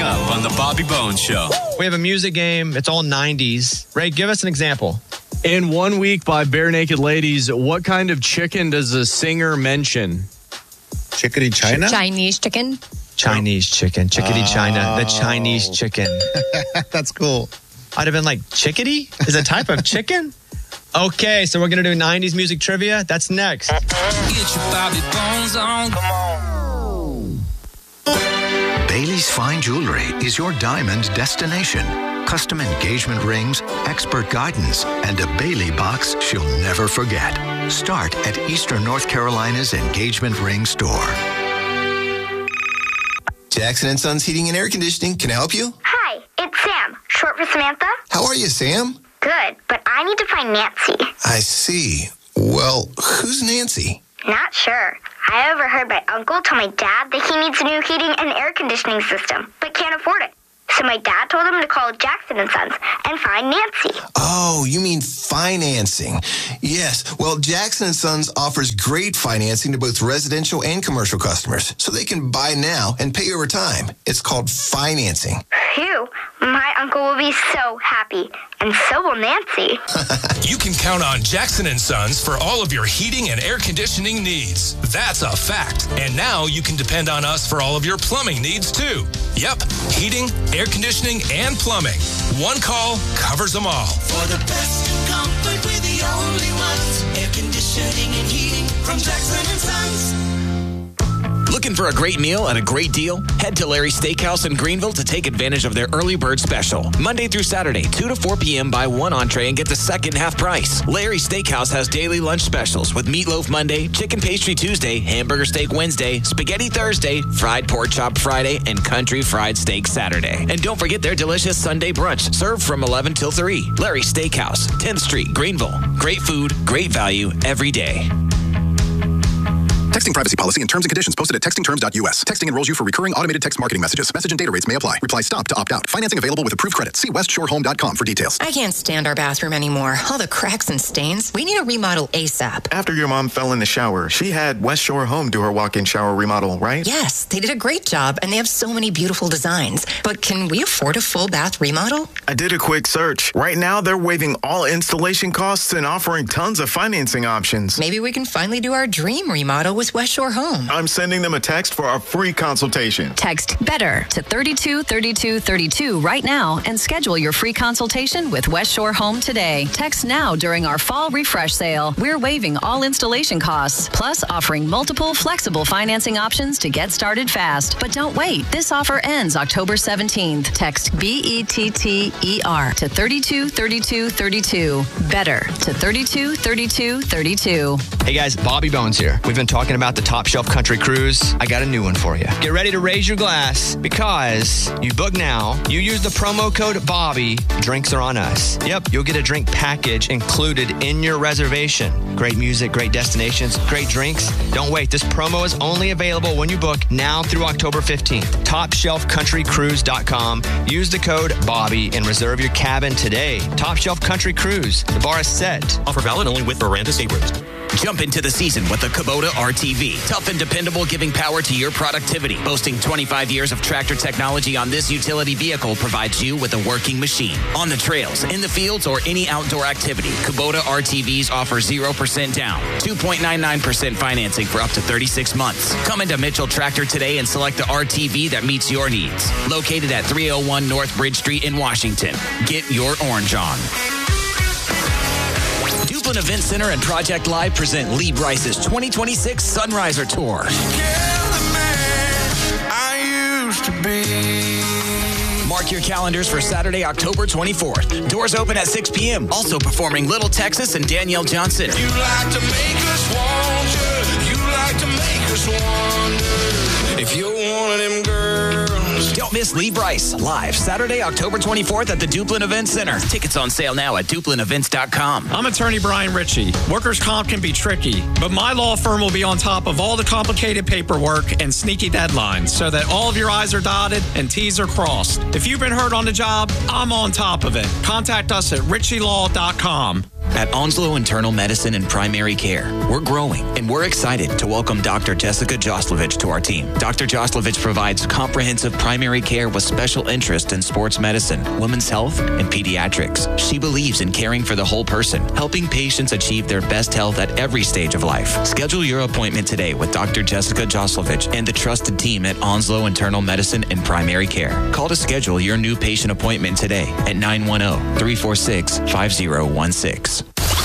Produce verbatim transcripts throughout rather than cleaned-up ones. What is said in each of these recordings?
up on the Bobby Bones Show. We have a music game. It's all nineties. Ray, give us an example. In One Week by Bare Naked Ladies, what kind of chicken does the singer mention? Chickadee China? Chinese chicken. Chinese chicken. Chickadee Oh. China. The Chinese chicken. That's cool. I'd have been like, chickadee is a type of chicken? Okay, so we're going to do nineties music trivia. That's next. Get your Bobby Bones on. Come on. Bailey's Fine Jewelry is your diamond destination. Custom engagement rings, expert guidance, and a Bailey box she'll never forget. Start at Eastern North Carolina's Engagement Ring Store. Jackson and Sons Heating and Air Conditioning. Can I help you? Hi, it's Sam, short for Samantha. How are you, Sam? Good, but I need to find Nancy. I see. Well, who's Nancy? Not sure. I overheard my uncle tell my dad that he needs a new heating and air conditioning system, but can't afford it. So my dad told him to call Jackson and Sons and find Nancy. Oh, you mean financing. Yes. Well, Jackson and Sons offers great financing to both residential and commercial customers, so they can buy now and pay over time. It's called financing. Phew, my uncle will be so happy, and so will Nancy. You can count on Jackson and Sons for all of your heating and air conditioning needs. That's a fact. And now you can depend on us for all of your plumbing needs, too. Yep, heating, air conditioning, and plumbing. One call covers them all. For the best in comfort, we're the only ones. Air conditioning and heating from Jackson and Sons. Looking for a great meal at a great deal? Head to Larry's Steakhouse in Greenville to take advantage of their early bird special. Monday through Saturday, two to four p.m. buy one entree and get the second half price. Larry's Steakhouse has daily lunch specials with meatloaf Monday, chicken pastry Tuesday, hamburger steak Wednesday, spaghetti Thursday, fried pork chop Friday, and country fried steak Saturday. And don't forget their delicious Sunday brunch, served from eleven till three. Larry's Steakhouse, tenth Street, Greenville. Great food, great value, every day. Texting privacy policy and terms and conditions posted at texting terms dot U S. Texting enrolls you for recurring automated text marketing messages. Message and data rates may apply. Reply stop to opt out. Financing available with approved credit. See west shore home dot com for details. I can't stand our bathroom anymore. All the cracks and stains. We need a remodel ASAP. After your mom fell in the shower, she had West Shore Home do her walk-in shower remodel, right? Yes, they did a great job, and they have so many beautiful designs. But can we afford a full bath remodel? I did a quick search. Right now, they're waiving all installation costs and offering tons of financing options. Maybe we can finally do our dream remodel with West Shore Home. I'm sending them a text for a free consultation. Text BETTER to thirty-two thirty-two thirty-two right now and schedule your free consultation with West Shore Home today. Text now during our fall refresh sale. We're waiving all installation costs, plus offering multiple flexible financing options to get started fast. But don't wait. This offer ends October seventeenth. Text B E T T E R to thirty-two thirty-two thirty-two. BETTER to thirty-two thirty-two thirty-two. Hey guys, Bobby Bones here. We've been talking about the Top Shelf Country Cruise. I got a new one for you. Get ready to raise your glass because you book now, you use the promo code Bobby, drinks are on us. Yep, you'll get a drink package included in your reservation. Great music, great destinations, great drinks. Don't wait. This promo is only available when you book now through October fifteenth. top shelf country cruise dot com. Use the code Bobby and reserve your cabin today. Top Shelf Country Cruise. The bar is set. Offer valid only with Miranda State Rooms. Jump into the season with the Kubota R T V. Tough and dependable, giving power to your productivity. Boasting twenty-five years of tractor technology on this utility vehicle provides you with a working machine. On the trails, in the fields, or any outdoor activity, Kubota R T Vs offer zero percent down, two point nine nine percent financing for up to thirty-six months. Come into Mitchell Tractor today and select the R T V that meets your needs. Located at three oh one North Bridge Street in Washington. Get your orange on. Duplin Event Center and Project Live present Lee Bryce's twenty twenty-six Sunriser Tour. Mark your calendars for Saturday, October twenty-fourth. Doors open at six p.m. Also performing Little Texas and Danielle Johnson. You like to make us want you. You like to make us wonder if you're one of them girls. Don't miss Lee Bryce live Saturday, October twenty-fourth at the Duplin Event Center. Tickets on sale now at duplin events dot com. I'm attorney Brian Ritchie. Workers' comp can be tricky, but my law firm will be on top of all the complicated paperwork and sneaky deadlines so that all of your I's are dotted and T's are crossed. If you've been hurt on the job, I'm on top of it. Contact us at ritchie law dot com. At Onslow Internal Medicine and Primary Care, we're growing and we're excited to welcome Doctor Jessica Joslovich to our team. Doctor Joslovich provides comprehensive primary care with special interest in sports medicine, women's health, and pediatrics. She believes in caring for the whole person, helping patients achieve their best health at every stage of life. Schedule your appointment today with Doctor Jessica Joslovich and the trusted team at Onslow Internal Medicine and Primary Care. Call to schedule your new patient appointment today at nine one zero, three four six, five zero one six.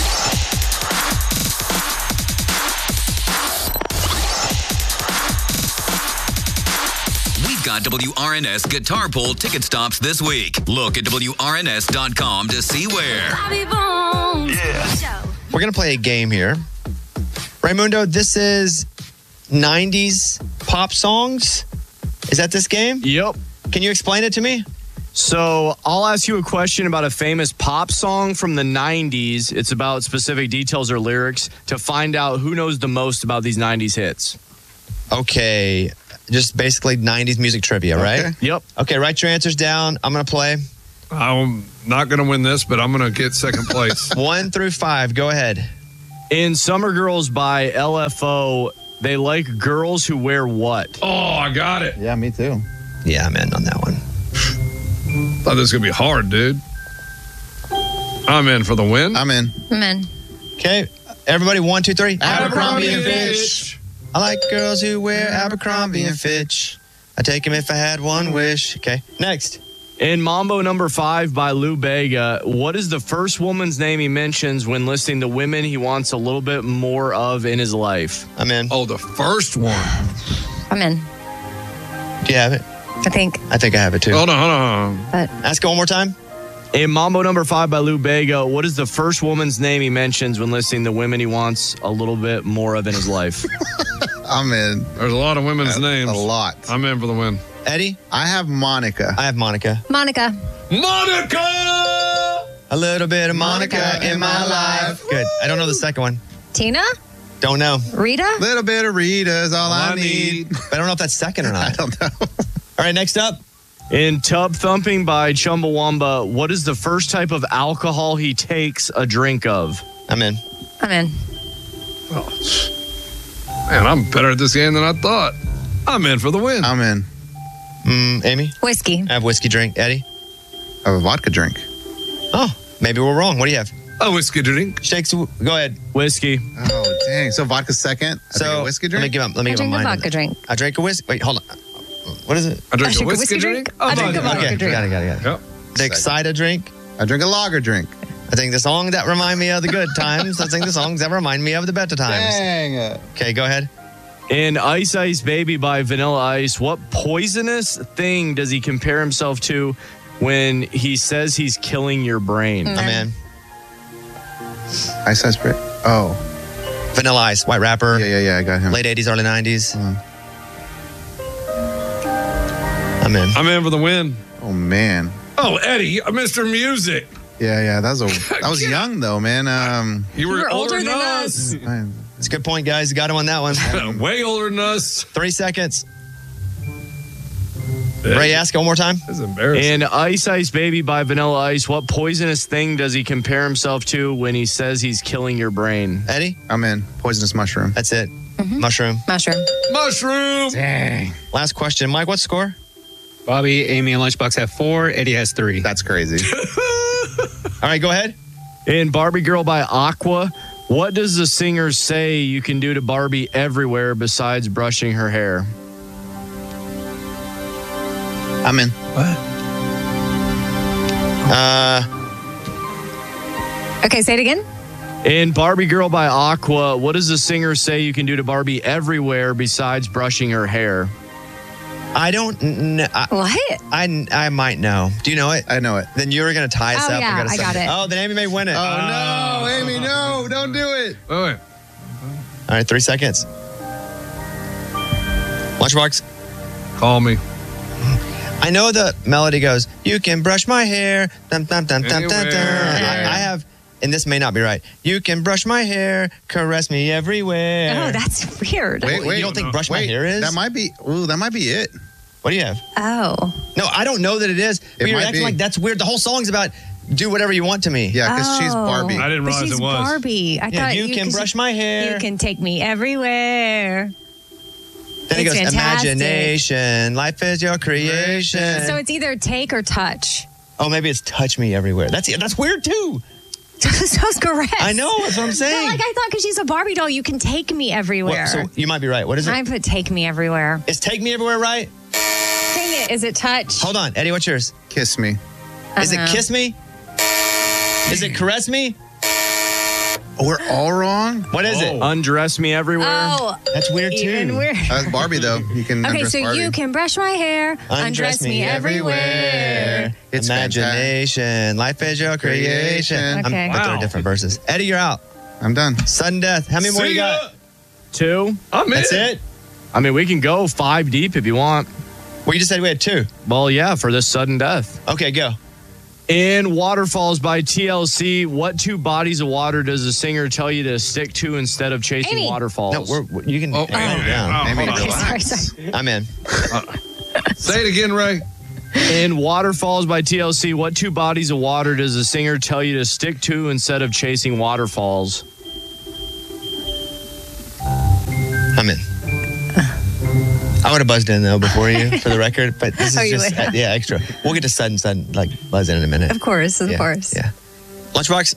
We've got W R N S Guitar Poll ticket stops this week. Look at W R N S dot com to see where. Yeah. We're going to play a game here. Raymundo, this is nineties pop songs. Is that this game? Yep. Can you explain it to me? So I'll ask you a question about a famous pop song from the nineties. It's about specific details or lyrics to find out who knows the most about these nineties hits. Okay. Just basically nineties music trivia, right? Okay. Yep. Okay, write your answers down. I'm going to play. I'm not going to win this, but I'm going to get second place. One through five. Go ahead. In Summer Girls by L F O, they like girls who wear what? Oh, I got it. Yeah, me too. Yeah, I'm in on that one. Thought this was going to be hard, dude. I'm in for the win. I'm in. I'm in. Okay, everybody, one, two, three. Abercrombie and Fitch. I like girls who wear Abercrombie and Fitch. I take them if I had one wish. Okay, next. In Mambo Number Five by Lou Bega, what is the first woman's name he mentions when listing the women he wants a little bit more of in his life? I'm in. Oh, the first one. I'm in. Do you have it? I think. I think I have it too. Hold on, hold on. But ask it one more time. In Mambo Number Five by Lou Bega, what is the first woman's name he mentions when listing the women he wants a little bit more of in his life? I'm in. There's a lot of women's a, names. A lot. I'm in for the win. Eddie? I have Monica. I have Monica. Monica. Monica! A little bit of Monica, Monica in my life. Good. I don't know the second one. Tina? Don't know. Rita? Little bit of Rita's all, all I, I need. But I don't know if that's second or not. I don't know. All right, next up. In Tub Thumping by Chumbawamba, what is the first type of alcohol he takes a drink of? I'm in. I'm in. Oh, man, I'm better at this game than I thought. I'm in for the win. I'm in. Mm, Amy? Whiskey. I have whiskey drink. Eddie? I have a vodka drink. Oh, maybe we're wrong. What do you have? A whiskey drink. Shakes. Go ahead. Whiskey. Oh, dang. So vodka second? I So think a whiskey drink? Let me give up. Let me I give drink up a mine. vodka drink. I drank a whiskey. Wait, hold on. What is it? I drink I a drink a whiskey, whiskey drink. drink? I drink a vodka okay, drink. got it, got it, got it. Yep. Take cider drink. I drink a lager drink. I think the song that remind me of the good times. I think the songs that remind me of the better times. Dang it. Okay, go ahead. In Ice Ice Baby by Vanilla Ice, what poisonous thing does he compare himself to when he says he's killing your brain? I'm in. Ice Ice Break. Oh. Vanilla Ice, white rapper. Yeah, yeah, yeah. I got him. Late eighties, early nineties. Uh, I'm in. I'm in for the win. oh, man. Oh, Eddie, Mister Music. Yeah, yeah. That was a, that was young, though, man. Um, You were, were older, older than than us. man. It's a good point, guys. You got him on that one. Way older than us. Three seconds. Ray, ask it one more time. This is embarrassing. In Ice Ice Baby by Vanilla Ice, what poisonous thing does he compare himself to when he says he's killing your brain? Eddie? I'm in. Poisonous mushroom. That's it. Mushroom. Mushroom. Mushroom. Dang. Last question. Mike, what's the score? Bobby, Amy, and Lunchbox have four. Eddie has three. That's crazy. All right, go ahead. In Barbie Girl by Aqua, what does the singer say you can do to Barbie everywhere besides brushing her hair? I'm in. What? Uh, Okay, say it again. In Barbie Girl by Aqua, what does the singer say you can do to Barbie everywhere besides brushing her hair? I don't know. What? I, I might know. Do you know it? I know it. Then you were going to tie us Oh, up. yeah, and I gotta got say- it. Oh, then Amy may win it. Oh, no. Amy, no. Don't do it. Wait, wait. All right, three seconds. Lunchbox. Call me. I know the melody goes, you can brush my hair. Dum, dum, dum, dum, dum, dum. Anywhere. I, I have, and this may not be right. You can brush my hair, caress me everywhere. Oh, that's weird. Wait, wait. You don't think brush wait, my hair is? That might be, ooh, that might be it. What do you have? Oh. No, I don't know that it is. But It you're might acting be. like that's weird. The whole song's about do whatever you want to me. Yeah, because she's Oh. Barbie. I didn't But realize she's it was. Barbie. I Yeah, thought you can brush my hair. You can take me everywhere. Then it It's goes, fantastic. imagination. Life is your creation. So it's either take or touch. oh, maybe it's touch me everywhere. That's that's weird too. So's correct. I know, that's what I'm But saying. like I thought, because she's a Barbie doll, you can take me everywhere. What- so you might be right. What is it? I put take me everywhere. Is take me everywhere right? Dang it! Is it touch? Hold on, Eddie. What's yours? Kiss me. Is it Uh-huh. kiss me? Is it caress me? Oh, we're all wrong? What is it? Undress me everywhere. Oh, That's weird even too. weird. That's Barbie, though. You can Okay, undress so Barbie. you can brush my hair, undress, me everywhere. It's Imagination. Life is your creation. I'm- Okay. but they're Wow. different verses. Eddie, you're out. I'm done. Sudden death. How many more See you ya. got? Two. I'm That's in. it? I mean, we can go five deep if you want. Well, you just said we had two. Well, yeah, for this sudden death. Okay, go. In Waterfalls by T L C, what two bodies of water does the singer tell you to stick to instead of chasing Amy. waterfalls? No, we're, we're- you can Oh, calm Amy. down. Oh, Amy, hold on. Okay, sorry, relax. sorry. I'm in. Say it again, Ray. In Waterfalls by T L C, what two bodies of water does the singer tell you to stick to instead of chasing waterfalls? I'm in. I would have buzzed in though before you, for the record. But this is Oh, you just would? uh, yeah, extra. We'll get to sudden, sudden, like buzz in in a minute. Of course, of Yeah, course. Yeah. Lunchbox,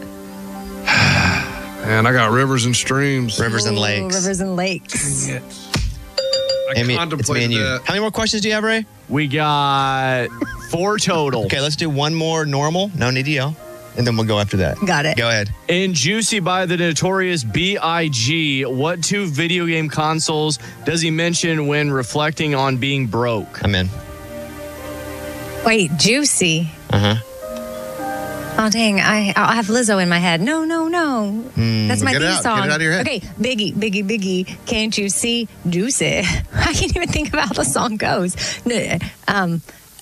And I got rivers and streams. rivers and Ooh, lakes. Rivers and lakes. I Amy, it's me contemplated and you. that. How many more questions do you have, Ray? We got four total. Okay, let's do one more normal. No need to yell, and then we'll go after that. Got it. Go ahead. In Juicy by the Notorious B I G, what two video game consoles does he mention when reflecting on being broke? I'm in. Wait, Juicy. Uh huh. Oh, dang. I, I have Lizzo in my head. No, no, no. That's my Get it theme out. song. Get it out of your head. Okay, Biggie, Biggie, Biggie. Can't you see Juicy? I can't even think of how the song goes. N- Um,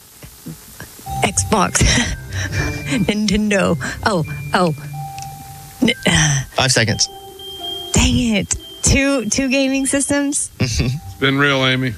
Xbox. Nintendo. Oh, oh. N- uh, Five seconds. dang it. Two two gaming systems? It's been real, Amy.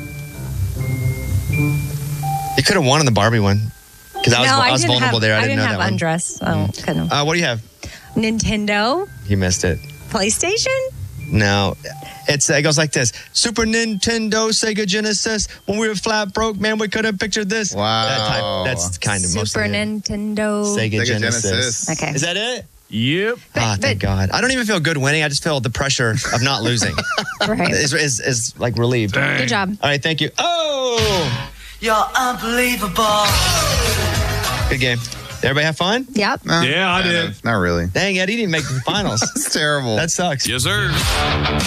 You could have won on the Barbie one because I was, no, I was didn't vulnerable have, there. I, I didn't, didn't know have that undress. Oh, couldn't. one. Uh, what do you have? Nintendo? You missed it. PlayStation? No, it's it goes like this: Super Nintendo, Sega Genesis. When we were flat broke, man, we couldn't picture this. Wow. That type, that's kind of Super mostly it. Nintendo. Sega, Sega Genesis. Genesis. Okay. Is that it? Yep. Ah, thank God. I don't even feel good winning. I just feel the pressure of not losing. Right. is, is is like relieved. Dang. Good job. All right, thank you. Oh, You're unbelievable. good game. Did everybody have fun? Yep. No, Yeah, I kind did. of. Not really. Dang, Eddie didn't make the finals. It's terrible. That sucks. Yes, sir.